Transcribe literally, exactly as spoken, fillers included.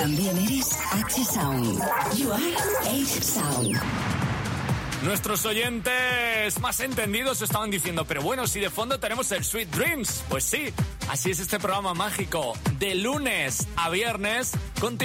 también eres H Sound. You are H Sound. Nuestros oyentes más entendidos estaban diciendo, pero bueno, si de fondo tenemos el Sweet Dreams. Pues sí, así es este programa mágico. De lunes a viernes, contigo.